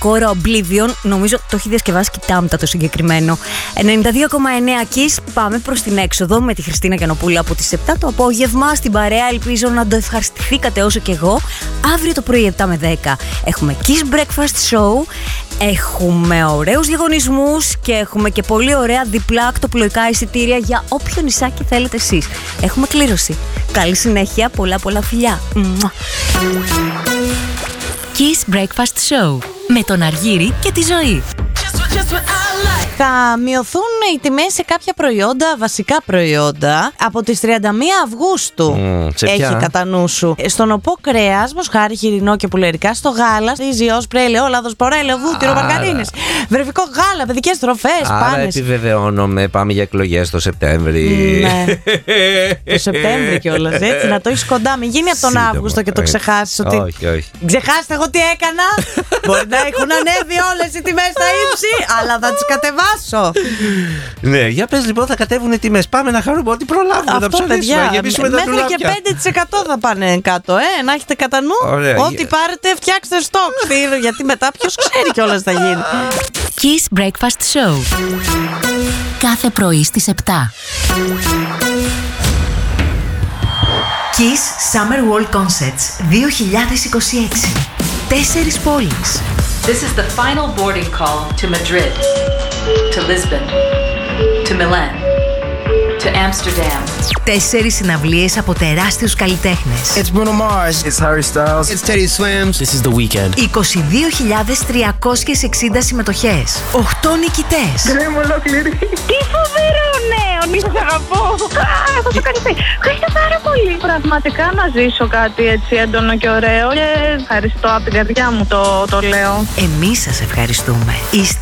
κόρα Oblivion. Νομίζω το έχει διασκευάσει και Τάμτα το συγκεκριμένο. 92,9 Kiss. Πάμε προς την έξοδο με τη Χριστίνα Γιαννοπούλου από τις 7 το απόγευμα στην παρέα. Ελπίζω να το ευχαριστηθήκατε όσο και εγώ. Αύριο το πρωί 7 με 10 έχουμε Kiss Breakfast Show. Έχουμε ωραίους διαγωνισμούς και έχουμε και πολύ ωραία διπλά ακτοπλοϊκά εισιτήρια για όποιο νησάκι θέλετε εσείς. Έχουμε κλήρωση. Καλή συνέχεια, πολλά φιλιά. Kiss Breakfast Show με τον Αργύρη και τη Ζωή. Θα μειωθούν οι τιμές σε κάποια προϊόντα, βασικά προϊόντα, από τις 31 Αυγούστου. Έχει κατά νου σου. Στον ΟΠΟ κρέας, μοσχάρι, χοιρινό και πουλερικά, στο γάλα, ρύζι, όσπρε, ελαιόλαδος, πορέλαιο, βούτυρο, μαργαρίνες, βρεφικό γάλα, παιδικές τροφές, άρα πάνες. επιβεβαιώνομαι, πάμε για εκλογές το Σεπτέμβρη. Ναι. Το Σεπτέμβρη κιόλας, έτσι, να το έχεις κοντά. Μην γίνει από τον Αύγουστο και το ξεχάσεις ότι. Όχι. Ξεχάστε εγώ τι έκανα. Μπορεί να έχουν ανέβει όλες οι τιμές στα ύψη, αλλά θα τις κατεβάσω. Ναι, για πες λοιπόν, θα κατέβουν οι τιμές. Πάμε να χαρούμε ό,τι προλάβουμε. Αυτό, παιδιά, μέχρι και 5% θα πάνε κάτω, να έχετε κατά νου. Ωραία. Ό,τι πάρετε, φτιάξτε στόκ. Γιατί μετά ποιος ξέρει κιόλας θα γίνει. Kiss Breakfast Show. Κάθε πρωί στις 7. Kiss Summer World Concerts 2026. 4 πόλεις. This is the final boarding call to Madrid, to Lisbon, to Milan, to Amsterdam. 4 συναυλίες από τεράστιους καλλιτέχνες. It's Bruno Mars. It's Harry Styles. It's Teddy Swims. This is The Weeknd. 22.360 συμμετοχές. 8 νικητές. Δεν μου ολόκληρη. Τι φοβερό νέο! Σας αγαπώ. Θα σου κάνει. Ευχαριστώ πάρα πολύ. Πραγματικά να ζήσω κάτι έτσι έντονο και ωραίο. Και ευχαριστώ από την καρδιά μου το λέω. Εμείς σας ευχαριστούμε. Είστε